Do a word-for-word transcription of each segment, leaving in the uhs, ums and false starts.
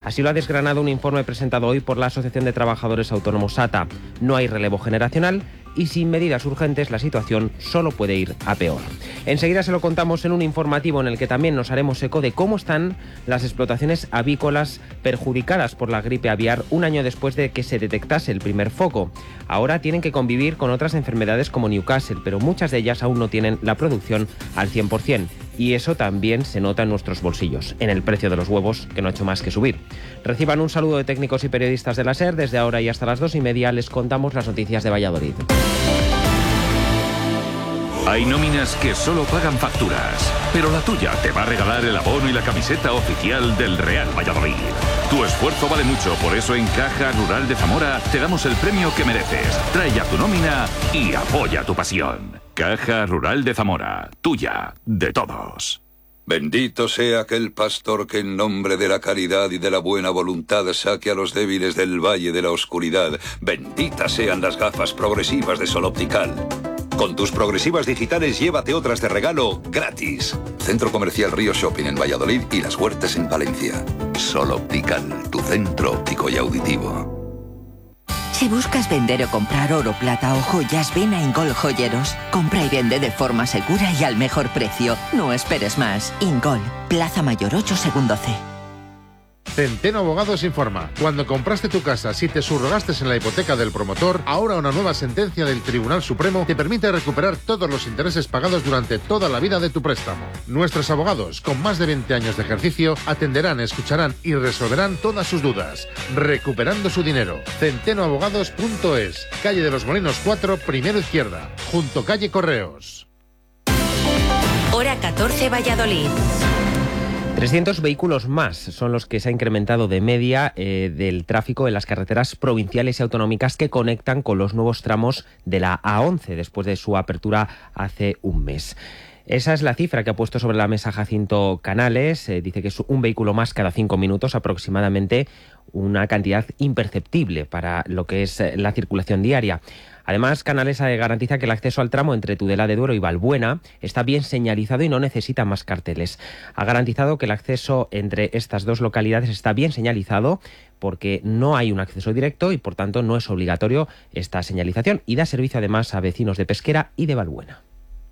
Así lo ha desgranado un informe presentado hoy por la Asociación de Trabajadores Autónomos A T A. No hay relevo generacional y sin medidas urgentes la situación solo puede ir a peor. Enseguida se lo contamos en un informativo en el que también nos haremos eco de cómo están las explotaciones avícolas perjudicadas por la gripe aviar un año después de que se detectase el primer foco. Ahora tienen que convivir con otras enfermedades como Newcastle, pero muchas de ellas aún no tienen la producción al cien por cien. Y eso también se nota en nuestros bolsillos, en el precio de los huevos, que no ha hecho más que subir. Reciban un saludo de técnicos y periodistas de la SER. Desde ahora y hasta las dos y media les contamos las noticias de Valladolid. Hay nóminas que solo pagan facturas, pero la tuya te va a regalar el abono y la camiseta oficial del Real Valladolid. Tu esfuerzo vale mucho, por eso en Caja Rural de Zamora te damos el premio que mereces. Trae ya tu nómina y apoya tu pasión. Caja Rural de Zamora, tuya, de todos. Bendito sea aquel pastor que en nombre de la caridad y de la buena voluntad saque a los débiles del valle de la oscuridad. Benditas sean las gafas progresivas de Sol Optical. Con tus progresivas digitales llévate otras de regalo gratis. Centro Comercial Río Shopping en Valladolid y Las Huertas en Valencia. Sol Optical, tu centro óptico y auditivo. Si buscas vender o comprar oro, plata o joyas, ven a Ingol Joyeros. Compra y vende de forma segura y al mejor precio. No esperes más. Ingol, Plaza Mayor ocho, segundo C. Centeno Abogados informa. Cuando compraste tu casa, si te subrogaste en la hipoteca del promotor, ahora una nueva sentencia del Tribunal Supremo te permite recuperar todos los intereses pagados durante toda la vida de tu préstamo. Nuestros abogados, con más de veinte años de ejercicio, atenderán, escucharán y resolverán todas sus dudas, recuperando su dinero. centeno abogados punto es, calle de los Molinos cuatro, primero izquierda, junto calle Correos. Hora catorce, Valladolid. trescientos vehículos más son los que se ha incrementado de media eh, del tráfico en las carreteras provinciales y autonómicas que conectan con los nuevos tramos de la A once después de su apertura hace un mes. Esa es la cifra que ha puesto sobre la mesa Jacinto Canales. Eh, dice que es un vehículo más cada cinco minutos aproximadamente, una cantidad imperceptible para lo que es eh, la circulación diaria. Además, Canales garantiza que el acceso al tramo entre Tudela de Duero y Valbuena está bien señalizado y no necesita más carteles. Ha garantizado que el acceso entre estas dos localidades está bien señalizado porque no hay un acceso directo y, por tanto, no es obligatorio esta señalización y da servicio además a vecinos de Pesquera y de Valbuena.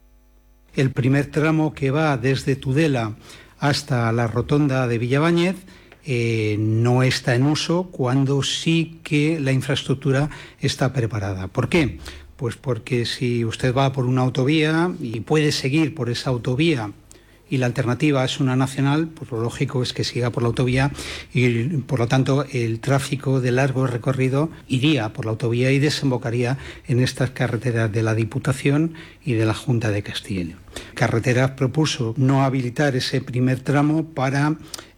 El primer tramo que va desde Tudela hasta la rotonda de Villabáñez Eh, no está en uso cuando sí que la infraestructura está preparada. ¿Por qué? Pues porque si usted va por una autovía y puede seguir por esa autovía y la alternativa es una nacional, pues lo lógico es que siga por la autovía y por lo tanto el tráfico de largo recorrido iría por la autovía y desembocaría en estas carreteras de la Diputación y de la Junta de Castilla y León. Carreteras propuso no habilitar ese primer tramo para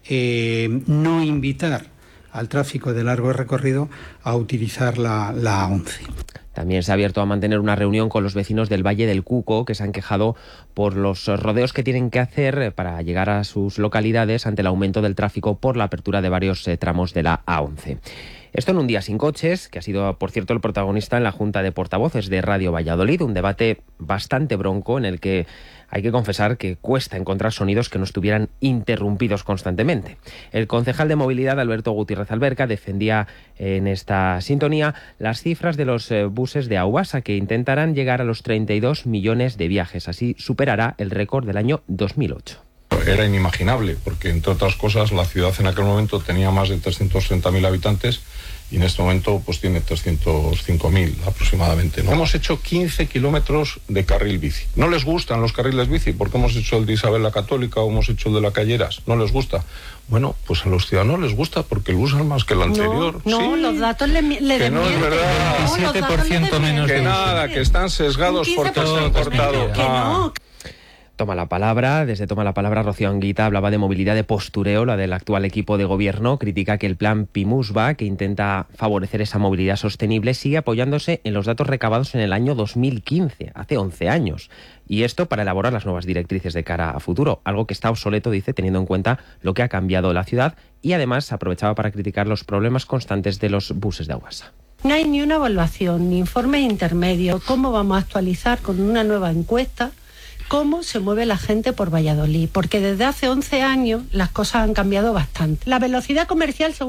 Eh, no invitar al tráfico de largo recorrido a utilizar la, la A once. También se ha abierto a mantener una reunión con los vecinos del Valle del Cuco, que se han quejado por los rodeos que tienen que hacer para llegar a sus localidades ante el aumento del tráfico por la apertura de varios eh, tramos de la A once. Esto en un día sin coches, que ha sido, por cierto, el protagonista en la Junta de Portavoces de Radio Valladolid, un debate bastante bronco en el que hay que confesar que cuesta encontrar sonidos que no estuvieran interrumpidos constantemente. El concejal de Movilidad, Alberto Gutiérrez Alberca, defendía en esta sintonía las cifras de los eh, buses de Aubasa, que intentarán llegar a los treinta y dos millones de viajes. Así superará el récord del año dos mil ocho. Era inimaginable, porque entre otras cosas la ciudad en aquel momento tenía más de trescientos treinta mil habitantes y en este momento pues tiene trescientos cinco mil aproximadamente, ¿no? Hemos hecho quince kilómetros de carril bici. ¿No les gustan los carriles bici? Porque hemos hecho el de Isabel la Católica o hemos hecho el de la Calleras. ¿No les gusta? Bueno, pues a los ciudadanos les gusta porque lo usan más que el anterior. No, no, sí, los datos le, le que no es verdad. No, siete por ciento menos que de nada, que están sesgados porque se han cortado. Que no. Toma la palabra, desde Toma la Palabra, Rocío Anguita hablaba de movilidad de postureo, la del actual equipo de gobierno. Critica que el plan PIMUSVA, que intenta favorecer esa movilidad sostenible, sigue apoyándose en los datos recabados en el año dos mil quince, hace once años. Y esto para elaborar las nuevas directrices de cara a futuro, algo que está obsoleto, dice, teniendo en cuenta lo que ha cambiado la ciudad, y además aprovechaba para criticar los problemas constantes de los buses de Aubasa. No hay ni una evaluación, ni informes intermedios. ¿Cómo vamos a actualizar con una nueva encuesta cómo se mueve la gente por Valladolid? Porque desde hace once años las cosas han cambiado bastante. La velocidad comercial,